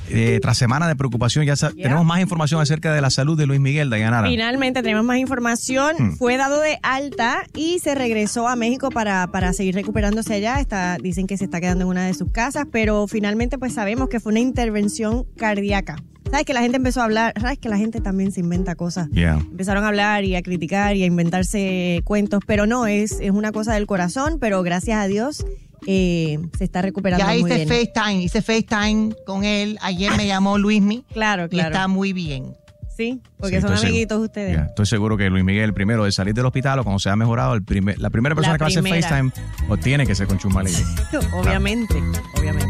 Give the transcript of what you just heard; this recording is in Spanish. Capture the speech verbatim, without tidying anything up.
eh, tras semana de preocupación, ya sa- yeah. tenemos más información acerca de la salud de Luis Miguel, Dayanara. Finalmente tenemos más información. Hmm. Fue dado de alta y se regresó a México para, para seguir recuperándose allá. Está, dicen que se está quedando en una de sus casas, pero finalmente pues sabemos que fue una intervención cardíaca. ¿Sabes que la gente empezó a hablar? ¿Sabes que la gente también se inventa cosas? Yeah. Empezaron a hablar y a criticar y a inventarse cuentos, pero no, es, es una cosa del corazón, pero gracias a Dios eh, se está recuperando ya muy hice bien. FaceTime, hice FaceTime con él. Ayer me llamó Luismi. Claro, claro. Y está muy bien. Sí, porque Sí, son estoy amiguitos seguro. ustedes. Yeah. Estoy seguro que Luis Miguel, primero de salir del hospital o cuando se ha mejorado, el primer, la primera persona La que va a hacer primera. FaceTime o tiene que ser con Chumali. Obviamente, obviamente.